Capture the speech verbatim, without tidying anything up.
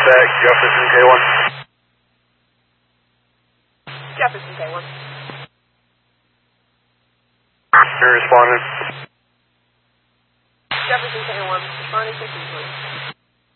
Contact Jefferson K one. Jefferson K one. You're responding. Jefferson K one, responding to Cleveland.